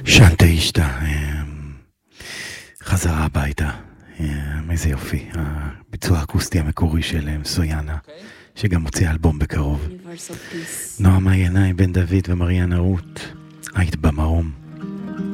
שנטה אישתה, חזרה הביתה, איזה יופי, הביצוע האקוסטי המקורי של סויאנה, שגם מוציא אלבום בקרוב. נועם עיניים, בן דוד ומריאנה רות, היית במרום.